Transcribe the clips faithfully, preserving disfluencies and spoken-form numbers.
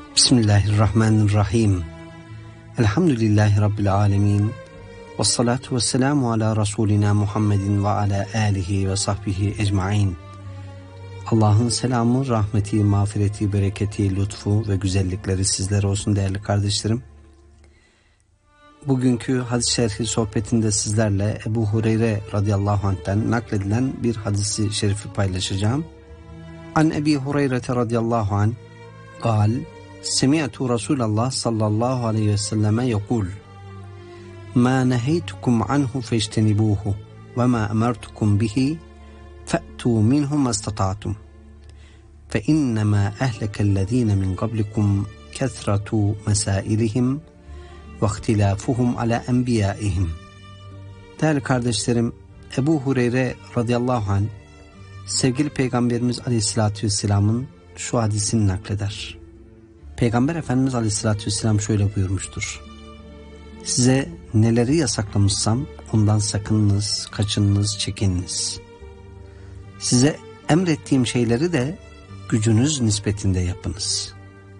Bismillahirrahmanirrahim. Elhamdülillahi Rabbil alemin. Vessalatu vesselamu ala Resulina Muhammedin ve ala alihi ve sahbihi ecmain. Allah'ın selamı, rahmeti, mağfireti, bereketi, lütfu ve güzellikleri sizlere olsun değerli kardeşlerim. Bugünkü hadis-i şerhi sohbetinde sizlerle Ebu Hureyre radıyallahu anh'ten nakledilen bir hadisi şerifi paylaşacağım. An Ebi Hureyre radıyallahu anh قال سمعت رسول الله صلى الله عليه وسلم يقول ما نهيتكم عنه فاجتنبوه وما أمرتكم به فأتوا منه ما استطعتم فإنما أهلك الذين من قبلكم كثرة مسائلهم واختلافهم على أنبيائهم. Değerli kardeşlerim, Ebu Hureyre radıyallahu anh sevgili Peygamberimiz Aleyhisselatü Vesselam'ın şu hadisini nakleder. Peygamber Efendimiz Aleyhisselatü Vesselam şöyle buyurmuştur: size neleri yasaklamışsam ondan sakınınız, kaçınınız, çekininiz. Size emrettiğim şeyleri de gücünüz nispetinde yapınız.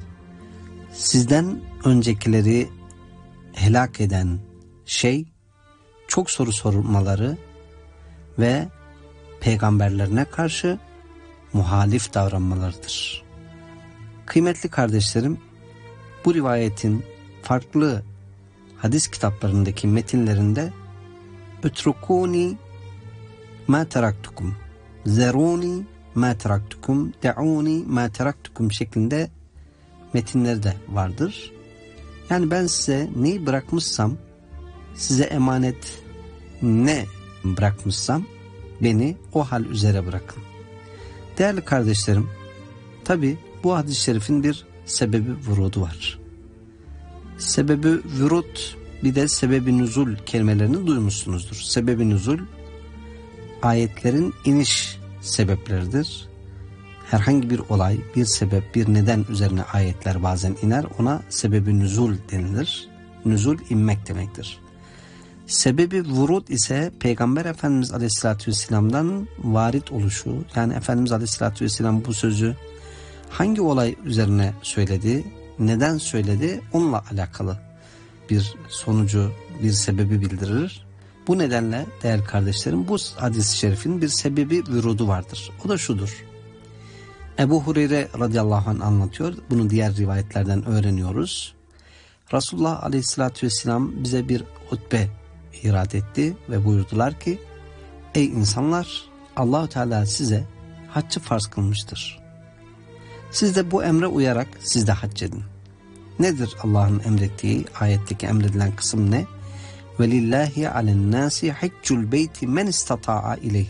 Sizden öncekileri helak eden şey çok soru sormaları ve peygamberlerine karşı muhalif davranmalarıdır. Kıymetli kardeşlerim, bu rivayetin farklı hadis kitaplarındaki metinlerinde "Ütrukuni ma teraktukum, zeruni ma teraktukum, de'uni ma teraktukum" şeklinde metinleri de vardır. Yani ben size neyi bırakmışsam, size emanet ne bırakmışsam beni o hal üzere bırakın. Değerli kardeşlerim, tabi bu hadis-i şerifin bir sebebi vurudu var. Sebebi vurut, bir de sebebi nüzul kelimelerini duymuşsunuzdur. Sebebi nüzul, ayetlerin iniş sebepleridir. Herhangi bir olay, bir sebep, bir neden üzerine ayetler bazen iner, ona sebebi nüzul denilir. Nüzul inmek demektir. Sebebi vurud ise Peygamber Efendimiz Aleyhisselatü Vesselam'dan varit oluşu, yani Efendimiz Aleyhisselatü Vesselam bu sözü hangi olay üzerine söyledi, neden söyledi, onunla alakalı bir sonucu, bir sebebi bildirir. Bu nedenle değerli kardeşlerim, bu hadis-i şerifin bir sebebi vurudu vardır. O da şudur: Ebu Hureyre radıyallahu anh anlatıyor, bunu diğer rivayetlerden öğreniyoruz. Resulullah Aleyhisselatü Vesselam bize bir hutbe irad etti ve buyurdular ki: ey insanlar, Allah-u Teala size haccı farz kılmıştır. Siz de bu emre uyarak siz de hac edin. Nedir Allah'ın emrettiği, ayetteki emredilen kısım ne? وَلِلَّهِ عَلَى النَّاسِ حِجُّ الْبَيْتِ مَنْ اِسْتَطَاعَ اِلَيْهِ